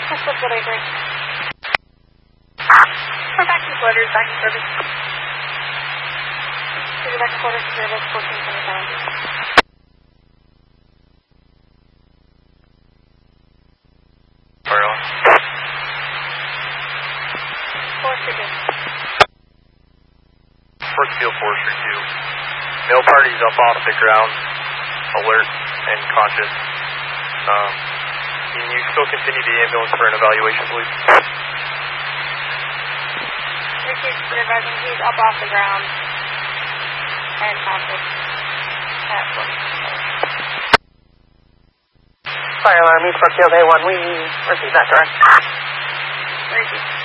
That's what I agree. We're back in quarters, back in service. Back in quarters, service, 1427. Brookfield Forestry 2. Male parties up off the ground, alert and conscious. Can you still continue the ambulance for an evaluation, please? He's up off the ground and conscious at 14. Fire alarm, East Brookfield A1, we receive that direct. Where is he?